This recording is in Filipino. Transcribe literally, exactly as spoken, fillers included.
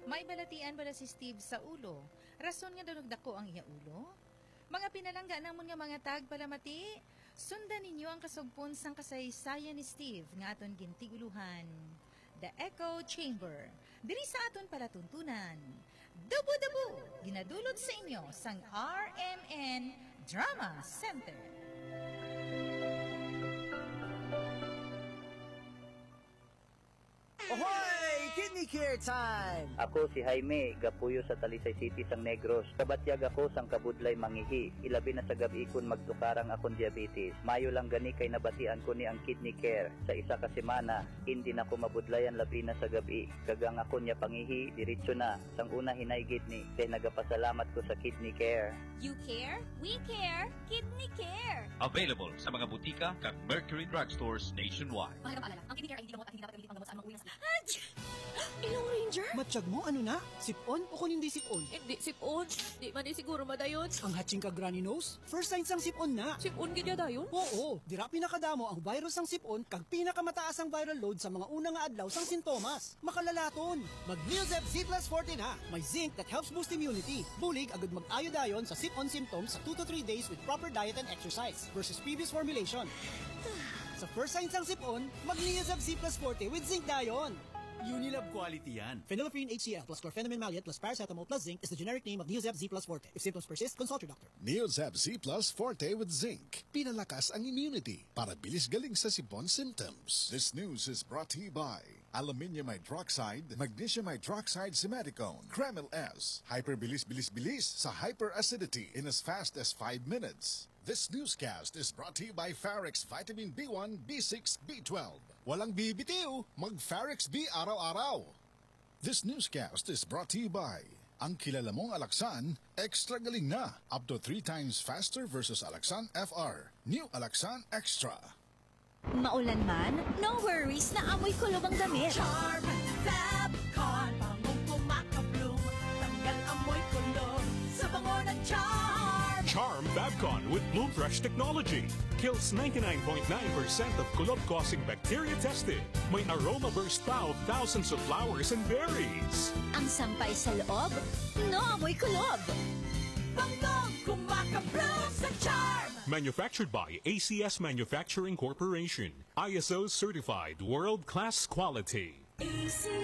May balatian bala si Steve sa ulo. Rason nga danugdako ang iya ulo? Mga pinalangga namon nga mga tag palamati. Sundan ninyo ang kasugpon sang kasaysayan ni Steve nga aton gintiguluhan. The Echo Chamber. Diri sa aton palatuntunan. Dubu-dubu, ginadulot sa inyo sang R M N Drama Center. Ahoy! Kidney Care Time! Ako si Jaime, gapuyo sa Talisay City sang Negros. Kabatyag ako sang kabudlay mangihi. Ilabi na sa gabi ikon magtukarang akong diabetes. Mayo lang gani kay nabatian ko ni ang Kidney Care. Sa isa ka semana, hindi na ko mabudlayan labi na sa gabi. Kagang ako niya pangihi, diretso na. Sang una hinaygit ni, kay nagapasalamat ko sa Kidney Care. You care? We care! Kidney Care! Available sa mga butika kag Mercury Drugstores nationwide. Mahalagang paalala, ang Kidney Care ay hindi gamot at hindi dapat gamitin panggamot sa anumang uwi ng sakit. Ilong Ranger? Matsyag mo, ano na? Sipon o kung hindi sipon? Hindi sipon. Di man di siguro madayon. Ang hatching ka granny nose? First signs ang sipon na. Sipon gid dayon? Oo, dira pinakadamo ang virus sang sipon kag pinakamataas ang viral load sa mga unang nga adlaw sang sintomas. Makalalaton. Mag-Neosep Z plus forty na. May zinc that helps boost immunity. Bulig agad mag-ayo dayon sa sipon symptoms sa two to three days with proper diet and exercise versus previous formulation. Sa first signs ng sipon, mag-Neosep Z plus forty with zinc dayon. Unilab quality yan. Phenylephrine H C L plus chlorpheniramine maleate plus paracetamol plus zinc is the generic name of Neosep Z plus forte. If symptoms persist, consult your doctor. Neosep Z plus forte with zinc. Pinalakas ang immunity para bilis galing sa sipon symptoms. This news is brought to you by aluminium hydroxide, magnesium hydroxide simaticone, Kremil S. Hyperbilis-bilis-bilis sa hyperacidity in as fast as five minutes. This newscast is brought to you by Farex Vitamin B one, B six, B twelve. Walang bibitiw, mag-Farex B araw-araw. This newscast is brought to you by ang kilala mong Alaxan, extra galing na. Up to three times faster versus Alaxan F R. New Alaxan Extra. Maulan man, no worries na amoy kulob ang damit. Charm Fabcon, pangong kumakabloom, tanggal amoy kulob sa bango ng Charm. Charm Fabcon with Bloom Fresh technology kills ninety-nine point nine percent of kulob-causing bacteria tested. May aroma burst pa of thousands of flowers and berries. Ang sampay sa loob, no amoy kulob. Bangong kumakabloom sa Charm. Manufactured by A C S Manufacturing Corporation. I S O certified world-class quality. A C